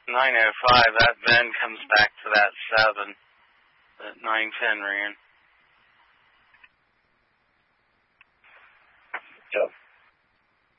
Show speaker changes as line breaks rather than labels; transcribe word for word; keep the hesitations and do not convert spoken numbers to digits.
nine oh five, that then comes back to that seven that nine ten ran.
Yep.